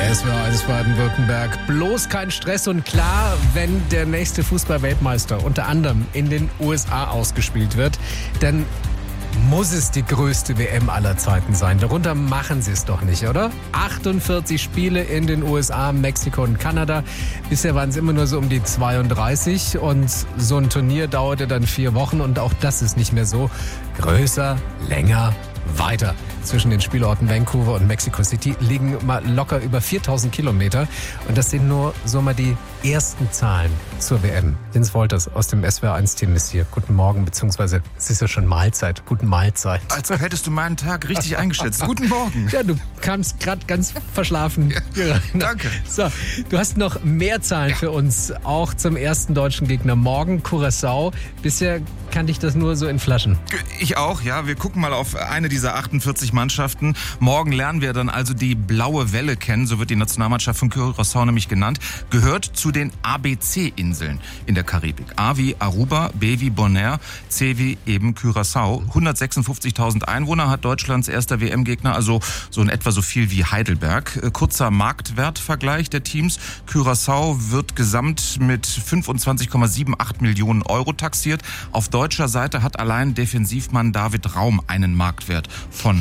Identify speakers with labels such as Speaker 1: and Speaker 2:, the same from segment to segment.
Speaker 1: SWR1 Baden-Württemberg. Bloß kein Stress und klar, wenn der nächste Fußball-Weltmeister unter anderem in den USA ausgespielt wird, dann muss es die größte WM aller Zeiten sein. Darunter machen sie es doch nicht, oder? 48 Spiele in den USA, Mexiko und Kanada. Bisher waren es immer nur so um die 32 und so ein Turnier dauerte dann 4 Wochen und auch das ist nicht mehr so. Größer, länger, weiter. Zwischen den Spielorten Vancouver und Mexico City liegen mal locker über 4000 Kilometer. Und das sind nur so mal die ersten Zahlen zur WM. Jens Wolters aus dem SWR1-Team ist hier. Guten Morgen, beziehungsweise es ist ja schon Mahlzeit. Guten Mahlzeit.
Speaker 2: Als hättest du meinen Tag richtig eingeschätzt. Guten Morgen.
Speaker 1: Ja, du kamst gerade ganz verschlafen hier rein.
Speaker 2: Danke.
Speaker 1: So, du hast noch mehr Zahlen für uns, auch zum ersten deutschen Gegner. Morgen Curaçao. Bisher kannte ich das nur so in Flaschen.
Speaker 2: Ich auch, ja. Wir gucken mal auf eine dieser 48 Mannschaften. Morgen lernen wir dann also die Blaue Welle kennen, so wird die Nationalmannschaft von Curaçao nämlich genannt. Gehört zu den ABC-Inseln in der Karibik. A wie Aruba, B wie Bonaire, C wie eben Curaçao. 156.000 Einwohner hat Deutschlands erster WM-Gegner, also so in etwa so viel wie Heidelberg. Kurzer Marktwertvergleich der Teams. Curaçao wird gesamt mit 25,78 Millionen Euro taxiert. Auf deutscher Seite hat allein Defensivmann David Raum einen Marktwert von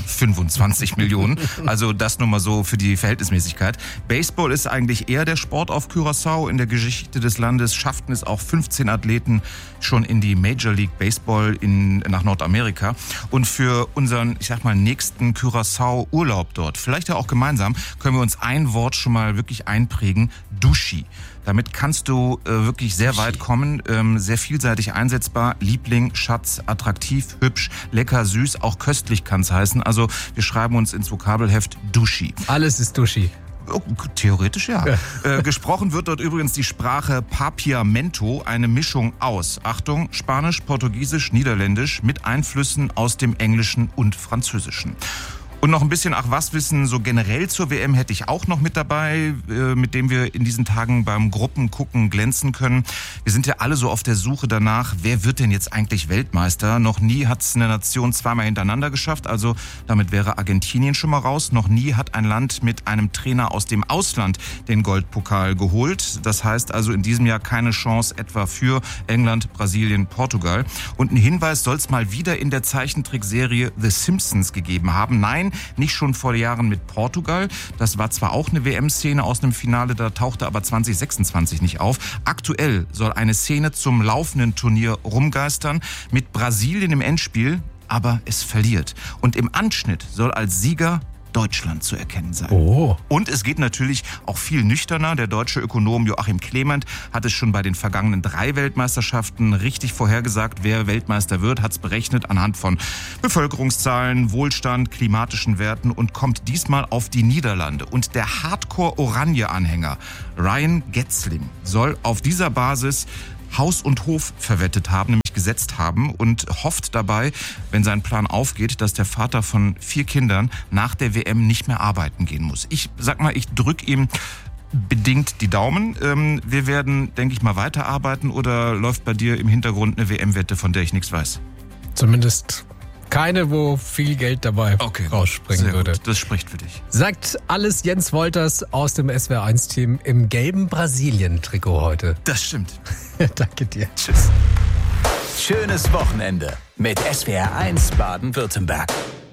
Speaker 2: 25 Millionen. Also das nur mal so für die Verhältnismäßigkeit. Baseball ist eigentlich eher der Sport auf Curaçao. In der Geschichte des Landes schafften es auch 15 Athleten schon in die Major League Baseball nach Nordamerika. Und für unseren, ich sag mal, nächsten Curaçao-Urlaub dort, vielleicht ja auch gemeinsam, können wir uns ein Wort schon mal wirklich einprägen: Dushi. Damit kannst du wirklich sehr weit kommen, sehr vielseitig einsetzbar. Liebling, Schatz, attraktiv, hübsch, lecker, süß, auch köstlich kann es heißen. Also wir schreiben uns ins Vokabelheft Dushi.
Speaker 1: Alles ist Dushi.
Speaker 2: Oh, theoretisch ja. Gesprochen wird dort übrigens die Sprache Papiamento, eine Mischung aus, Achtung, Spanisch, Portugiesisch, Niederländisch mit Einflüssen aus dem Englischen und Französischen. Und noch ein bisschen Ach-was-Wissen so generell zur WM hätte ich auch noch mit dabei, mit dem wir in diesen Tagen beim Gruppengucken glänzen können. Wir sind ja alle so auf der Suche danach, wer wird denn jetzt eigentlich Weltmeister? Noch nie hat es eine Nation zweimal hintereinander geschafft, also damit wäre Argentinien schon mal raus. Noch nie hat ein Land mit einem Trainer aus dem Ausland den Goldpokal geholt. Das heißt also in diesem Jahr keine Chance etwa für England, Brasilien, Portugal. Und einen Hinweis soll es mal wieder in der Zeichentrickserie The Simpsons gegeben haben. Nein, nicht schon vor Jahren mit Portugal. Das war zwar auch eine WM-Szene aus einem Finale, da tauchte aber 2026 nicht auf. Aktuell soll eine Szene zum laufenden Turnier rumgeistern mit Brasilien im Endspiel, aber es verliert. Und im Anschnitt soll als Sieger Deutschland zu erkennen sein.
Speaker 1: Oh.
Speaker 2: Und es geht natürlich auch viel nüchterner. Der deutsche Ökonom Joachim Clement hat es schon bei den vergangenen 3 Weltmeisterschaften richtig vorhergesagt, wer Weltmeister wird, hat es berechnet anhand von Bevölkerungszahlen, Wohlstand, klimatischen Werten und kommt diesmal auf die Niederlande. Und der Hardcore-Oranje-Anhänger Ryan Getzling soll auf dieser Basis Haus und Hof verwettet haben, nämlich gesetzt haben und hofft dabei, wenn sein Plan aufgeht, dass der Vater von 4 Kindern nach der WM nicht mehr arbeiten gehen muss. Ich sag mal, ich drücke ihm bedingt die Daumen. Wir werden, denke ich mal, weiterarbeiten, oder läuft bei dir im Hintergrund eine WM-Wette, von der ich nichts weiß?
Speaker 1: Zumindest keine, wo viel Geld dabei rausspringen würde.
Speaker 2: Gut. Das spricht für dich.
Speaker 1: Sagt alles Jens Wolters aus dem SWR1-Team im gelben Brasilien-Trikot heute.
Speaker 2: Das stimmt.
Speaker 1: Danke dir.
Speaker 2: Tschüss.
Speaker 3: Schönes Wochenende mit SWR1 Baden-Württemberg.